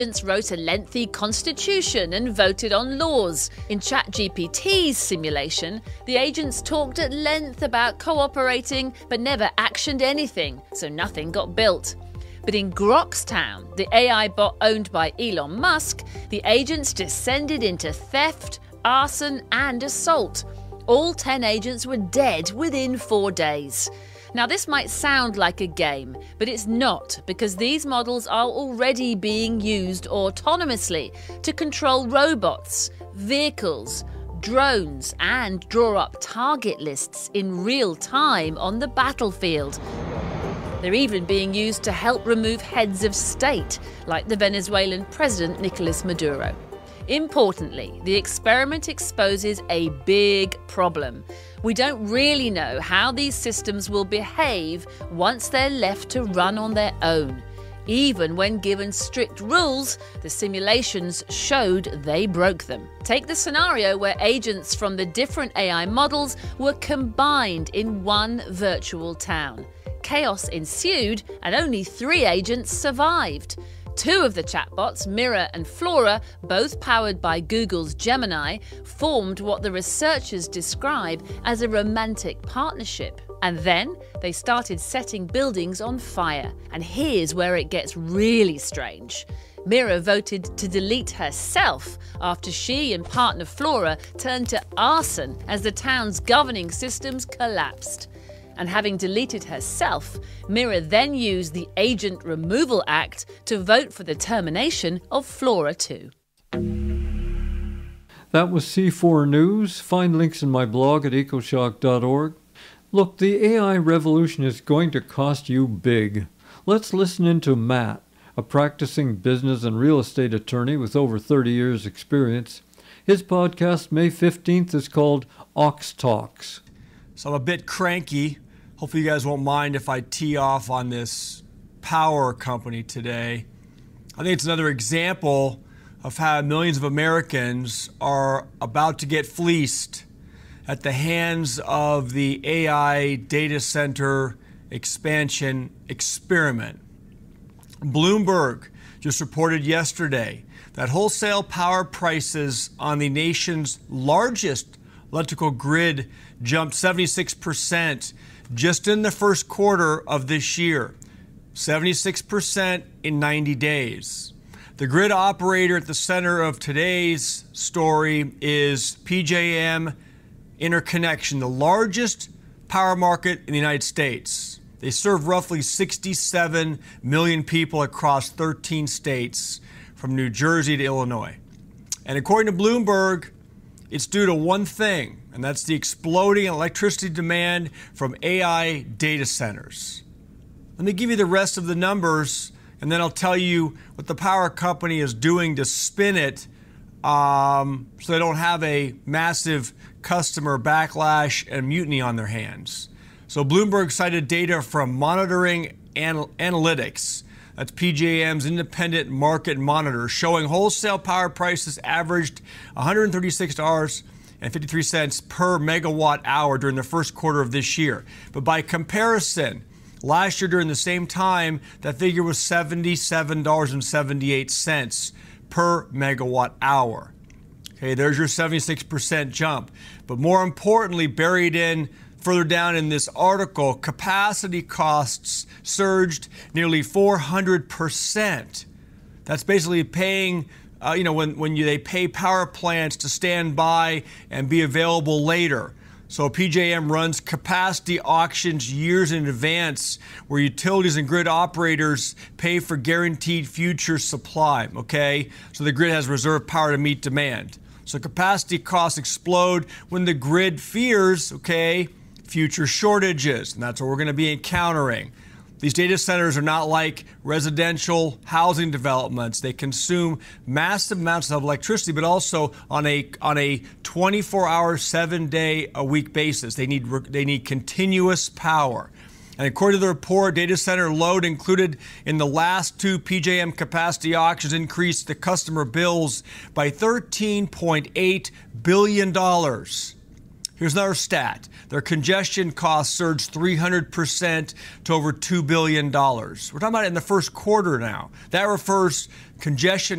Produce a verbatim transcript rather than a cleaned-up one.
Agents wrote a lengthy constitution and voted on laws. In ChatGPT's simulation, the agents talked at length about cooperating but never actioned anything, so nothing got built. But in Grokstown, the A I bot owned by Elon Musk, the agents descended into theft, arson and assault. All ten agents were dead within four days. Now this might sound like a game, but it's not, because these models are already being used autonomously to control robots, vehicles, drones, and draw up target lists in real time on the battlefield. They're even being used to help remove heads of state, like the Venezuelan president Nicolas Maduro. Importantly, the experiment exposes a big problem. We don't really know how these systems will behave once they're left to run on their own. Even when given strict rules, the simulations showed they broke them. Take the scenario where agents from the different A I models were combined in one virtual town. Chaos ensued and only three agents survived. Two of the chatbots, Mira and Flora, both powered by Google's Gemini, formed what the researchers describe as a romantic partnership. And then they started setting buildings on fire. And here's where it gets really strange. Mira voted to delete herself after she and partner Flora turned to arson as the town's governing systems collapsed. And having deleted herself, Mira then used the Agent Removal Act to vote for the termination of Flora too. That was C four News. Find links in my blog at ecoshock dot org. Look, the A I revolution is going to cost you big. Let's listen in to Matt, a practicing business and real estate attorney with over thirty years experience. His podcast, May fifteenth, is called Ox Talks. So I'm a bit cranky. Hopefully you guys won't mind if I tee off on this power company today. I think it's another example of how millions of Americans are about to get fleeced at the hands of the A I data center expansion experiment. Bloomberg just reported yesterday that wholesale power prices on the nation's largest electrical grid jumped seventy-six percent just in the first quarter of this year. seventy-six percent in ninety days. The grid operator at the center of today's story is P J M Interconnection, the largest power market in the United States. They serve roughly sixty-seven million people across thirteen states, from New Jersey to Illinois. And according to Bloomberg, it's due to one thing, and that's the exploding electricity demand from A I data centers. Let me give you the rest of the numbers, and then I'll tell you what the power company is doing to spin it um, so they don't have a massive customer backlash and mutiny on their hands. So Bloomberg cited data from Monitoring Anal- Analytics. That's P J M's independent market monitor, showing wholesale power prices averaged one hundred thirty-six dollars and fifty-three cents per megawatt hour during the first quarter of this year. But by comparison, last year during the same time, that figure was seventy-seven dollars and seventy-eight cents per megawatt hour. Okay, there's your seventy-six percent jump. But more importantly, buried in further down in this article, capacity costs surged nearly four hundred percent. That's basically paying, uh, you know, when, when you, they pay power plants to stand by and be available later. So P J M runs capacity auctions years in advance where utilities and grid operators pay for guaranteed future supply, okay? So the grid has reserve power to meet demand. So capacity costs explode when the grid fears, okay, future shortages, and that's what we're going to be encountering. These data centers are not like residential housing developments. They consume massive amounts of electricity, but also on a on a twenty-four hour, seven day a week basis. They need they need continuous power. And according to the report, data center load included in the last two P J M capacity auctions increased the customer bills by thirteen point eight billion dollars. Here's another stat. Their congestion costs surged three hundred percent to over two billion dollars. We're talking about it in the first quarter now. That refers congestion